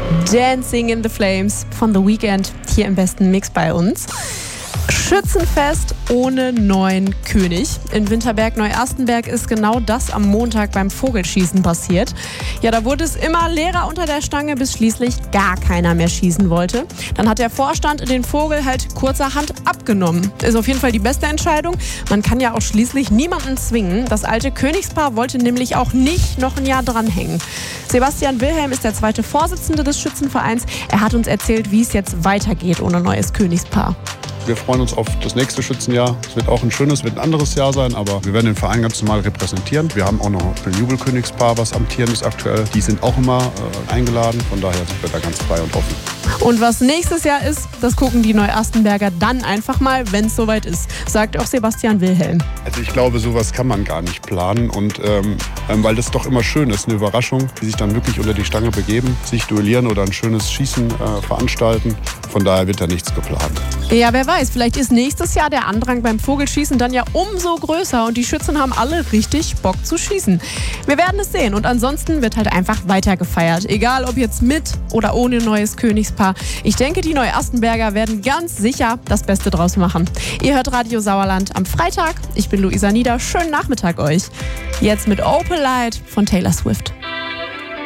Dancing in the Flames von The Weeknd hier im besten Mix bei uns. Schützenfest ohne neuen König. In Winterberg-Neuerstenberg ist genau das am Montag beim Vogelschießen passiert. Ja, da wurde es immer leerer unter der Stange, bis schließlich gar keiner mehr schießen wollte. Dann hat der Vorstand den Vogel halt kurzerhand abgenommen. Ist auf jeden Fall die beste Entscheidung. Man kann ja auch schließlich niemanden zwingen. Das alte Königspaar wollte nämlich auch nicht noch ein Jahr dranhängen. Sebastian Wilhelm ist der zweite Vorsitzende des Schützenvereins. Er hat uns erzählt, wie es jetzt weitergeht ohne neues Königspaar. Wir freuen uns auf das nächste Schützenjahr. Es wird auch ein schönes, wird ein anderes Jahr sein, aber wir werden den Verein ganz normal repräsentieren. Wir haben auch noch ein Jubelkönigspaar, was amtierend ist aktuell. Die sind auch immer eingeladen, von daher sind wir da ganz frei und offen. Und was nächstes Jahr ist, das gucken die Neuerstenberger dann einfach mal, wenn es soweit ist, sagt auch Sebastian Wilhelm. Also ich glaube, sowas kann man gar nicht planen und weil das doch immer schön ist, eine Überraschung, die sich dann wirklich unter die Stange begeben, sich duellieren oder ein schönes Schießen veranstalten. Von daher wird da nichts geplant. Ja, wer weiß, vielleicht ist nächstes Jahr der Andrang beim Vogelschießen dann ja umso größer und die Schützen haben alle richtig Bock zu schießen. Wir werden es sehen und ansonsten wird halt einfach weiter gefeiert. Egal ob jetzt mit oder ohne neues Königspaar. Ich denke, die Neuerstenberger werden ganz sicher das Beste draus machen. Ihr hört Radio Sauerland am Freitag. Ich bin Luisa Nieder. Schönen Nachmittag euch. Jetzt mit Opalite von Taylor Swift.